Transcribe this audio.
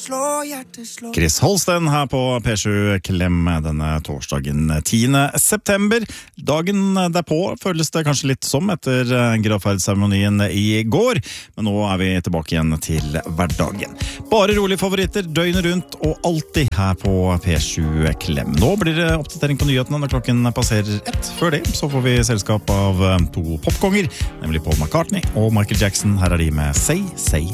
Chris Holsten her på P7 Klem denne torsdagen 10. september. Dagen derpå føles det kanskje litt som etter gravferdsseremonien i går, men nå er vi tilbake igjen til hverdagen. Bare rolige favoritter døgnet rundt og alltid her på P7 Klem. Nå blir det oppdatering på nyhetene når klokken passerer 1. Før det så får vi selskap av to popkonger, nemlig Paul McCartney og Michael Jackson. Her er de med Say, Say